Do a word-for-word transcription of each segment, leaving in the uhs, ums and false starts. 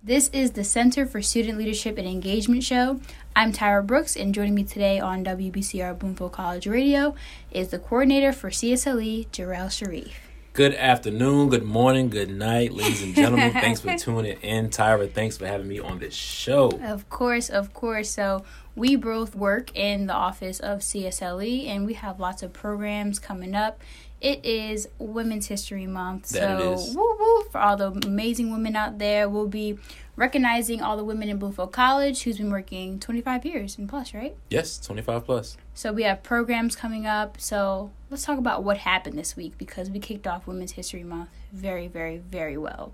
This is the Center for Student Leadership and Engagement show. I'm Tyra Brooks, and joining me today on W B C R Bloomfield College Radio is the coordinator for C S L E, Jarrell Sharif. Good afternoon, good morning, good night, ladies and gentlemen. Thanks for tuning in. Tyra, thanks for having me on this show. Of course, of course. So we both work in the office of C S L E, and we have lots of programs coming up. It is Women's History Month, That so it is. woo woo for all the amazing women out there. We'll be recognizing all the women in Bloomfield College who's been working twenty-five years and plus, right? Yes, twenty-five plus. So we have programs coming up. So let's talk about what happened this week, because we kicked off Women's History Month very, very, very well.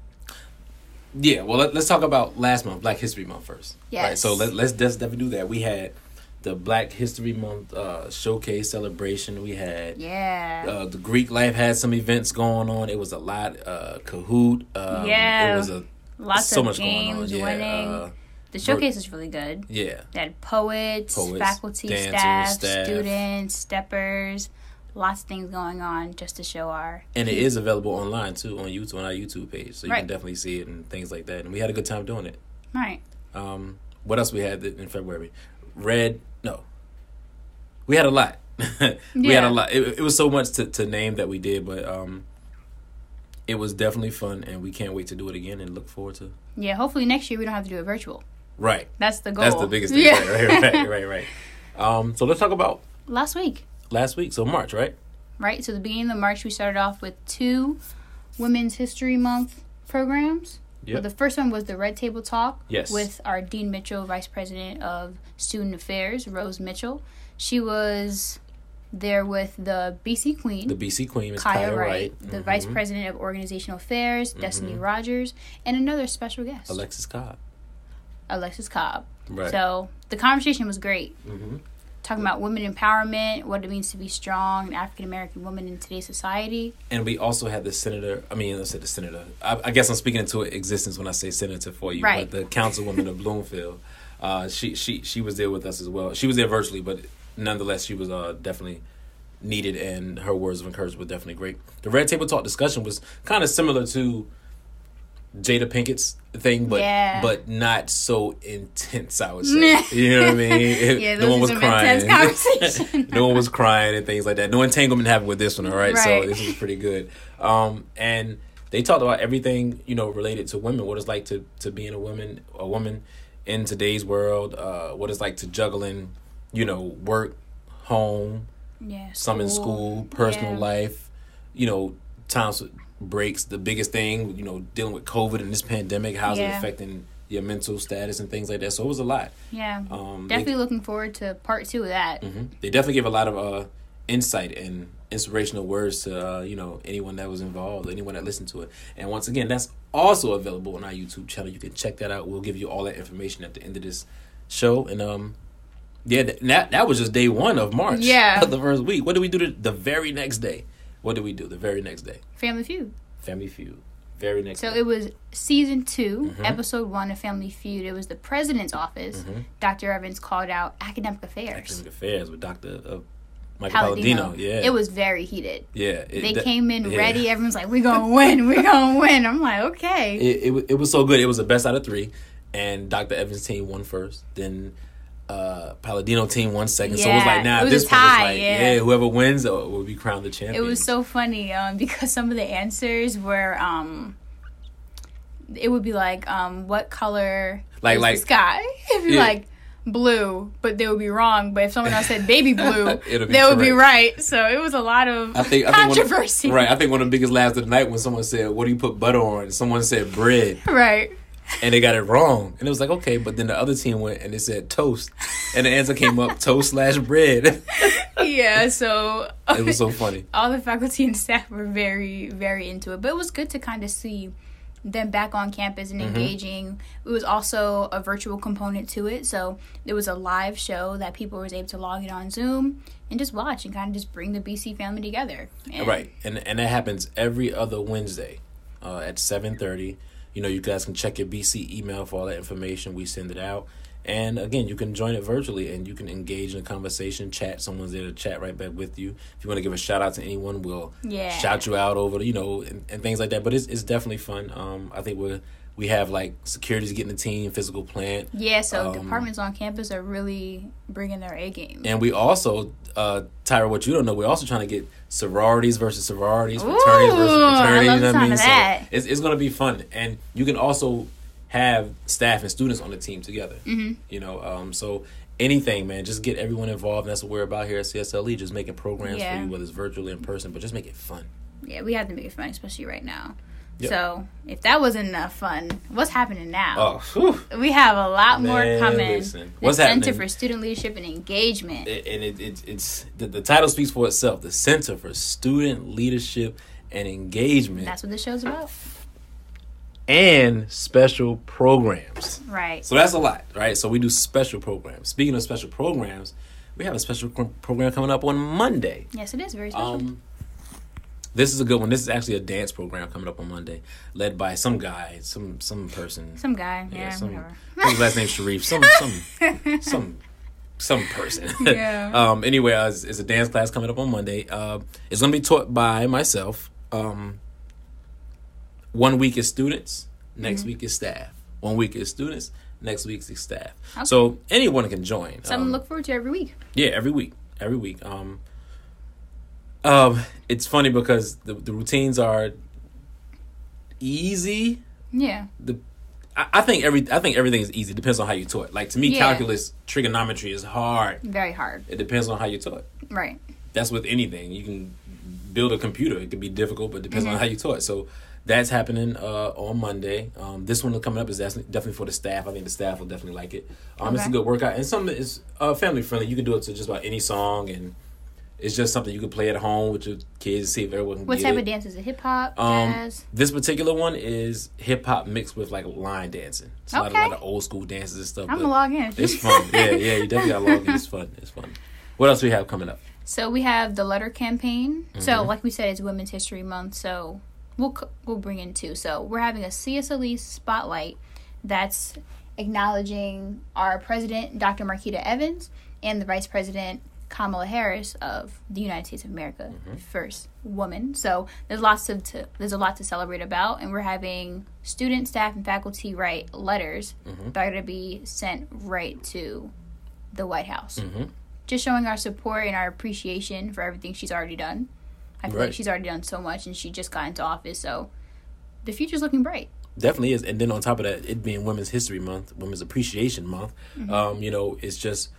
Yeah, well, let, let's talk about last month, Black History Month first. Yes. Right, so let, let's just definitely do that. We had the Black History Month uh, showcase celebration. We had Yeah. uh, the Greek Life had some events going on. It was a lot. Uh, Kahoot. Um, Yeah. It was a Lots so of much going on. games Yeah, winning. uh, The showcase was really good. yeah. They had poets, Poets, faculty, dancers, staff, staff. students, steppers, lots of things going on just to show our... And it is available online too on YouTube on our YouTube page, so you Right. can definitely see it and things like that. And we had a good time doing it. Right. Um, what else we had in February? Red, no. We had a lot. we had Yeah. a lot. It, it was so much to, to name that we did, but um, it was definitely fun, and we can't wait to do it again and look forward to. Yeah, hopefully next year we don't have to do it virtual. Right. That's the goal. That's the biggest thing. Yeah. Right, right, right, right, right. Um, so let's talk about Last week, last week. So March, right? right? So the beginning of March, we started off with two Women's History Month programs. Yep. Well, the first one was the Red Table Talk Yes. with our Dean Mitchell, Vice President of Student Affairs, Rose Mitchell. She was there with the B C Queen, The B C Queen is Kaya, Kaya Wright, Wright. the Mhm. Vice President of Organizational Affairs, Destiny Rogers, and another special guest, Alexis Cobb. Alexis Cobb. Right. So the conversation was great. hmm Talking about women empowerment, what it means to be strong, an African American woman in today's society. And we also had the senator. I mean, let's say the senator. I, I guess I'm speaking into existence when I say senator for you. Right. But the councilwoman of Bloomfield, uh, she she she was there with us as well. She was there virtually, but nonetheless, she was uh, definitely needed, and her words of encouragement were definitely great. The Red Table Talk discussion was kind of similar to Jada Pinkett's thing, but Yeah. but not so intense. I would say, you know what I mean? It- Yeah, no those one are was some crying. intense conversations. No one was crying and things like that. No entanglement happened with this one, all right? So Right. this was pretty good. Um, and they talked about everything, you know, related to women. What it's like to, to being a woman, a woman in today's world. Uh, what it's like to juggling, you know, work, home, Yeah, some in school, personal yeah. life. You know, times with breaks. The biggest thing, you know, dealing with COVID and this pandemic. How's it Yeah. affecting your mental status and things like that? So it was a lot. Yeah, Um, definitely looking forward to part two of that. hmm They definitely give a lot of uh, insight and inspirational words to uh, you know, anyone that was involved, anyone that listened to it. And once again, that's also available on our YouTube channel. You can check that out. We'll give you all that information at the end of this show. And um, yeah, th- that that was just day one of March. Yeah. the first week. What did we do the, the very next day? What did we do the very next day? Family Feud. Family Feud. Very next So day. it was season two, Mhm. episode one of Family Feud. It was the president's office. Mhm. Doctor Evans called out academic affairs. Academic Affairs with Doctor Uh, Michael Palladino. Palladino. Yeah. It was very heated. Yeah. it- They that- came in yeah. ready. Everyone's like, "We're gonna win. We're gonna win." I'm like, "Okay." It, it wa- it was so good. It was the best out of three, and Doctor Evans' team won first. Then uh, Palladino team won second. So it was Yeah, like, nah, it was this a one is tie, like, yeah. yeah. whoever wins uh, will be crowned the champion. It was so funny um, because some of the answers were, um, it would be like, um, "What color Like- is like- the sky?" It'd be Yeah. like blue, but they would be wrong. But if someone else said baby blue, It'll be they would be correct. right. So it was a lot of I think, I think one of- controversy. right. I think one of the biggest laughs of the night when someone said, "What do you put butter on?" Someone said bread, Right. and they got it wrong. And it was like, okay, but then the other team went and they said toast, and the answer came up toast slash bread. Yeah. So It was so funny. all the faculty and staff were very, very into it. But it was good to kind of see them back on campus and Mhm. engaging. It was also a virtual component to it. So it was a live show that people was able to log in on Zoom and just watch and kind of just bring the B C family together. And Right, and and that happens every other Wednesday uh, at seven thirty. You know, you guys can check your B C email for all that information. We send it out, And again, you can join it virtually and you can engage in a conversation, chat. Someone's there to chat right back with you. If you want to give a shout out to anyone, we'll yeah. shout you out over, you know, and, and things like that. But it's it's definitely fun. Um, I think we're we have like security's getting the team, physical plant. Yeah, so um, departments on campus are really bringing their A game. And we also, uh, Tyra, what you don't know, we're also trying to get sororities versus sororities, fraternities Ooh, versus fraternities. I love You know what I mean? of that. So it's it's going to be fun, and you can also have staff and students on the team together. Mm-hmm. You know, um, so anything, man, just get everyone involved. And that's what we're about here at C S L E, just making programs yeah. for you, whether it's virtually in person, but just make it fun. Yeah, we have to make it fun, especially right now. Yep. So if that wasn't enough fun, what's happening now? Oh, whew. We have a lot Man, more coming. listen. The What's Center happening? for Student Leadership and Engagement. It, and it, it, it's the, the title speaks for itself. The Center for Student Leadership and Engagement. That's what this show's about. And special programs. Right. So that's a lot, right? So we do special programs. Speaking of special programs, we have a special pro- program coming up on Monday. Yes, it is very special. Um, this is a good one. This is actually a dance program coming up on Monday, led by some guy, some some person. Some guy. Yeah, Yeah, some. whatever. His last name Sharif. Some some some some person. Yeah. um. Anyway, uh, it's, it's a dance class coming up on Monday. Uh, it's going to be taught by myself. Um. One week is students, next Mm-hmm. week is staff. One week is students, next week is staff. Okay. So anyone can join. Something um, to look forward to every week. Yeah, every week, every week. Um, um, it's funny because the the routines are easy. Yeah. The I, I think every I think everything is easy. Depends on how you taught. Like to me, Yeah. calculus, trigonometry is hard. Very hard. It depends on how you taught. Right. That's with anything. You can build a computer. It could be difficult, but it depends Mm-hmm. on how you taught. So that's happening uh, on Monday. Um, this one coming up is definitely for the staff. I think the staff will definitely like it. Um, It's a Okay. good workout. And something is uh, family friendly. You can do it to just about any song. And it's just something you can play at home with your kids and see if everyone can What get type it. of dance is it? Hip hop, Um, jazz? This particular one is hip hop mixed with like line dancing. It's a, lot, a Okay. lot of old school dances and stuff. I'm but gonna log in. It's fun. Yeah, yeah, you definitely got to log in. It's fun. It's fun. What else we have coming up? So we have the letter campaign. So Mhm. like we said, it's Women's History Month. So we'll c- we'll bring in two. So we're having a C S L E spotlight that's acknowledging our president, Doctor Marquita Evans, and the vice president, Kamala Harris of the United States of America, Mhm. first woman. So there's lots of to, there's a lot to celebrate about, and we're having students, staff, and faculty write letters Mhm. that are going to be sent right to the White House. Mm-hmm. Just showing our support and our appreciation for everything she's already done. I feel Right. like she's already done so much, and she just got into office, so the future's looking bright. Definitely is. And then on top of that, it being Women's History Month, Women's Appreciation Month, Mm-hmm. um, you know, it's just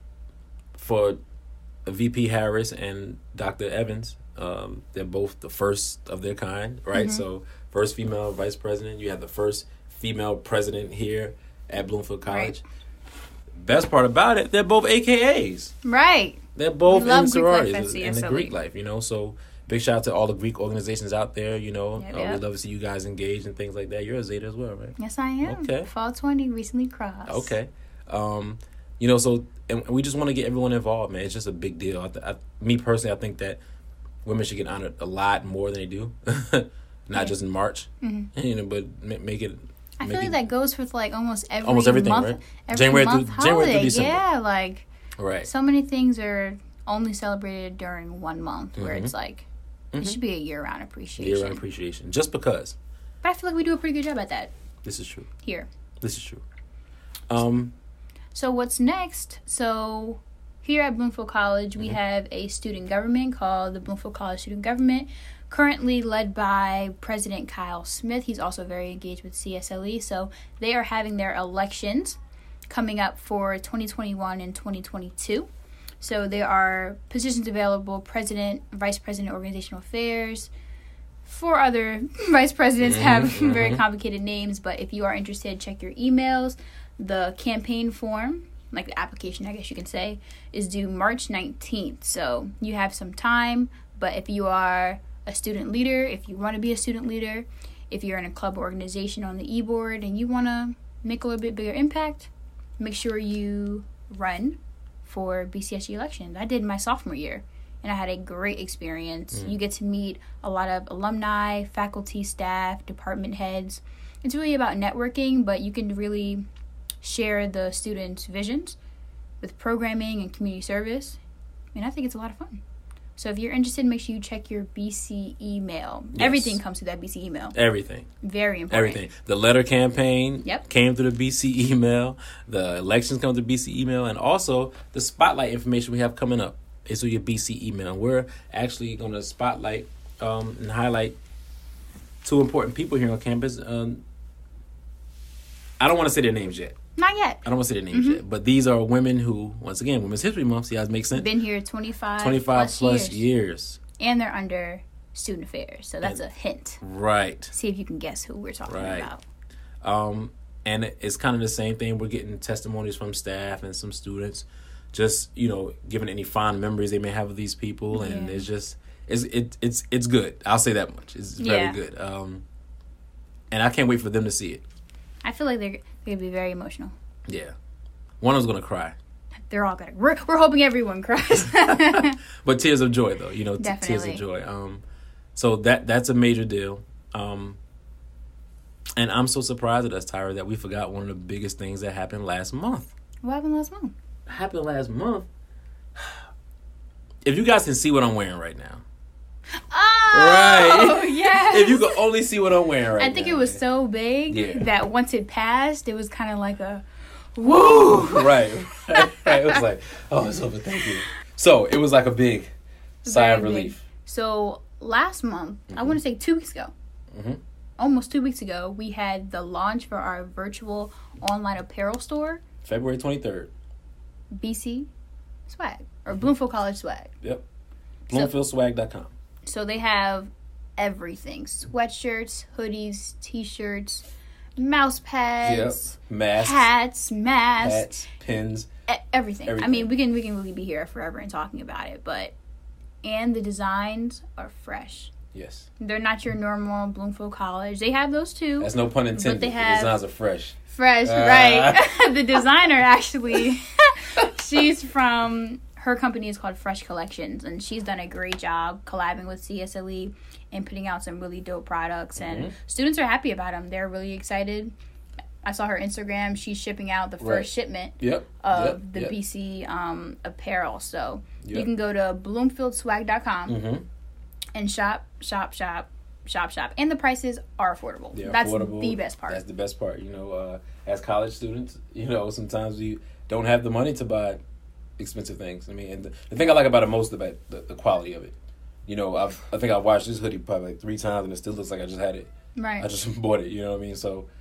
for V P Harris and Doctor Evans. Um, they're both the first of their kind, right? Mm-hmm. So first female vice president. You have the first female president here at Bloomfield College. Best part about it, they're both A K As. Right. They're both We love in Greek life sororities at in C the S L E. Greek life, you know. So big shout out to all the Greek organizations out there, you know. Yep, uh, yep. We'd love to see you guys engaged and things like that. You're a Zeta as well, right? Yes, I am. Okay. Fall twenty recently crossed. Okay. Um, you know, so and we just want to get everyone involved, man. It's just a big deal. I, th- I, me personally, I think that women should get honored a lot more than they do, not Yeah. just in March, Mm-hmm. you know, but ma- make it. I make feel like it- that goes with like almost every Almost everything, month, right? every January month through- January through holiday. December. Yeah, like Right. so many things are only celebrated during one month, where Mhm. it's like Mhm. it should be a year-round appreciation. Year-round appreciation, just because. But I feel like we do a pretty good job at that This is true. here. This is true. Um. So what's next? So here at Bloomfield College, we Mhm. have a student government called the Bloomfield College Student Government, currently led by President Kyle Smith. He's also very engaged with C S L E. So they are having their elections coming up for twenty twenty-one and twenty twenty-two. So there are positions available: president, vice president, organizational affairs. Four other vice presidents Mhm, have very mhm. complicated names, but if you are interested, check your emails. The campaign form, like the application, I guess you can say, is due March nineteenth. So you have some time, but if you are a student leader, if you want to be a student leader, if you're in a club or organization on the e-board and you want to make a little bit bigger impact, make sure you run for B C S G elections. I did my sophomore year, and I had a great experience. Mm. You get to meet a lot of alumni, faculty, staff, department heads. It's really about networking, but you can really share the students' visions with programming and community service. And I think it's a lot of fun. So if you're interested, make sure you check your B C email. Yes. Everything comes through that B C email. Everything. Very important. Everything. The letter campaign yep. came through the B C email. The elections come through the B C email. And also the spotlight information we have coming up is through your B C email. We're actually going to spotlight um, and highlight two important people here on campus. Um, I don't want to say their names yet. Not yet. I don't want to say their names mm-hmm. yet. But these are women who, once again, Women's History Month. See how it makes sense? Been here twenty-five, twenty-five plus, plus years. years. And they're under student affairs. So that's and, a hint. Right. See if you can guess who we're talking right. about. Um, and it's kind of the same thing. We're getting testimonies from staff and some students. Just, you know, giving any fond memories they may have of these people. And yeah. it's just, it's, it, it's, it's good. I'll say that much. It's very yeah. good. Um, and I can't wait for them to see it. I feel like they're, they're going to be very emotional. Yeah. One of them's going to cry. They're all going to. We're, we're hoping everyone cries. But tears of joy, though. You know, t- Definitely. tears of joy. Um, so that that's a major deal. Um, and I'm so surprised at us, Tyra, that we forgot one of the biggest things that happened last month. What happened last month? Happened last month. If you guys can see what I'm wearing right now. Oh, right. yes. If you could only see what I'm wearing right now. I think now, it was man. so big yeah. that once it passed, it was kind of like a, woo. right. right. It was like, oh, it's over. Thank you. So it was like a big sigh of relief. Big. So last month, mm-hmm. I want to say two weeks ago, mm-hmm. almost two weeks ago, we had the launch for our virtual online apparel store. February twenty-third. B C Swag, or Bloomfield College Swag. Yep. Bloomfield swag dot com. So they have everything. Sweatshirts, hoodies, t-shirts, mouse pads, yep. masks, hats, masks, hats, pins, e- everything. everything. I mean, we can we can really be here forever and talking about it, but and the designs are fresh. Yes. They're not your normal Bloomfield College. They have those too. That's no pun intended. But they have the designs are fresh. Fresh, uh. right. The designer actually, she's from, her company is called Fresh Collections, and she's done a great job collabing with C S L E and putting out some really dope products, and mm-hmm. students are happy about them. They're really excited. I saw her Instagram. She's shipping out the first right. shipment yep. of yep. the yep. B C um, apparel. So yep. you can go to bloomfield swag dot com mm-hmm. and shop, shop, shop, shop, shop. And the prices are affordable. They're That's affordable. the best part. That's the best part. You know, uh, as college students, you know, sometimes you don't have the money to buy expensive things. I mean, and the, the thing I like about it most about the, the quality of it. You know, I've, I think I've watched this hoodie probably like three times, and it still looks like I just had it. Right. I just bought it. You know what I mean? So